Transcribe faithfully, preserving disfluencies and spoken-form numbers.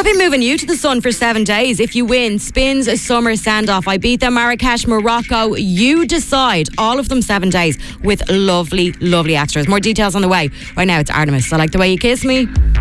They'll be moving you to the sun for seven days. If you win, Spins a Summer Send-Off. Ibiza, Marrakesh, Morocco. You decide. All of them seven days with lovely, lovely extras. More details on the way. Right now, it's Artemis. I Like the Way You Kiss Me.